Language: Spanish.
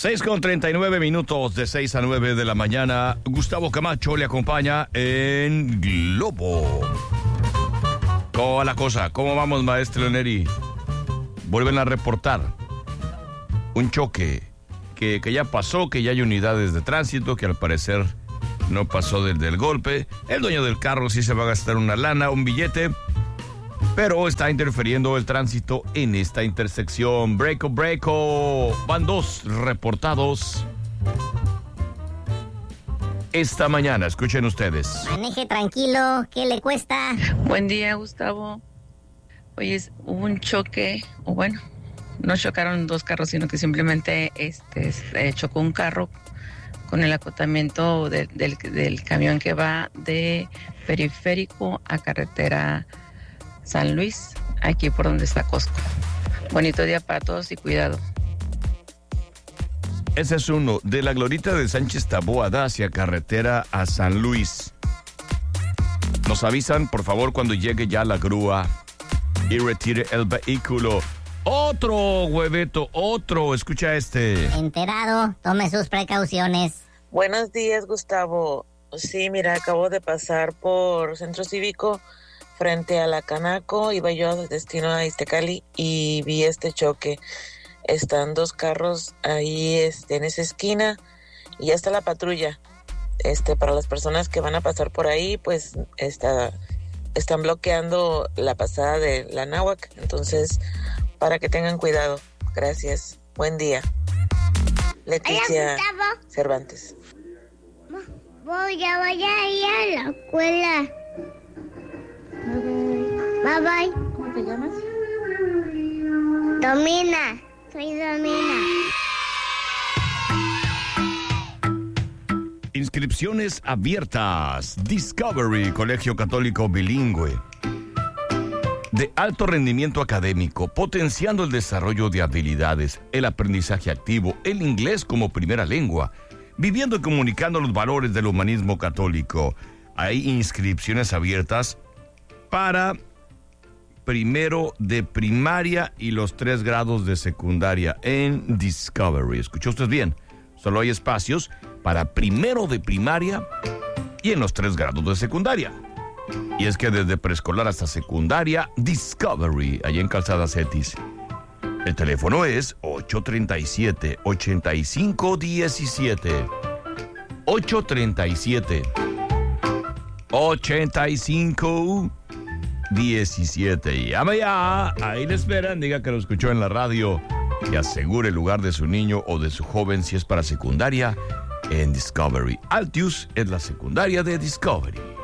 6:39 de 6 a 9 de la mañana. Gustavo Camacho le acompaña en Globo. ¿Cómo va la cosa? ¿Cómo vamos, maestro Neri? Vuelven a reportar un choque que ya pasó, que ya hay unidades de tránsito, que al parecer no pasó del golpe. El dueño del carro sí se va a gastar una lana, un billete, pero está interfiriendo el tránsito en esta intersección. Breako. Van 2 reportados esta mañana. Escuchen ustedes. Maneje tranquilo, ¿qué le cuesta? Buen día, Gustavo. Oye, hubo un choque, o bueno, no chocaron 2 carros, sino que simplemente chocó un carro con el acotamiento del camión que va de Periférico a carretera San Luis, aquí por donde está Costco. Bonito día para todos y cuidado. Ese es uno, de la Glorita de Sánchez Taboada hacia carretera a San Luis. Nos avisan, por favor, cuando llegue ya la grúa y retire el vehículo. Otro, hueveto, otro. Escucha este. Enterado, tome sus precauciones. Buenos días, Gustavo. Sí, mira, acabo de pasar por Centro Cívico frente a la Canaco. Iba yo a destino a Iztacali y vi este choque. Están 2 carros ahí en esa esquina y ya está la patrulla. Para las personas que van a pasar por ahí, pues están bloqueando la pasada de la Náhuac. Entonces, para que tengan cuidado. Gracias. Buen día. Leticia Cervantes. Voy a ir a la escuela. Bye bye. ¿Cómo te llamas? Domina. Soy Domina. Inscripciones abiertas. Discovery, Colegio Católico Bilingüe. De alto rendimiento académico, potenciando el desarrollo de habilidades, el aprendizaje activo, el inglés como primera lengua, viviendo y comunicando los valores del humanismo católico. Hay inscripciones abiertas para primero de primaria y los 3 grados de secundaria en Discovery. ¿Escuchó usted bien? Solo hay espacios para primero de primaria y en los 3 grados de secundaria. Y es que desde preescolar hasta secundaria, Discovery, allá en Calzada Cetis. El teléfono es 837-8517. 837-8517. Llame ya. Ahí le esperan. Diga que lo escuchó en la radio y asegure el lugar de su niño o de su joven si es para secundaria en Discovery. Altius es la secundaria de Discovery.